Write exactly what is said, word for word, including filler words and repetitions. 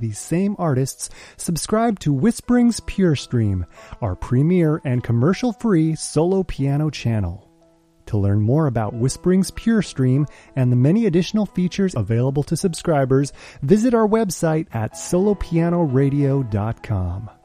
these same artists, subscribe to Whispering's Pure Stream, our premier and commercial-free solo piano channel. To learn more about Whispering's Pure Stream and the many additional features available to subscribers, visit our website at solo piano radio dot com.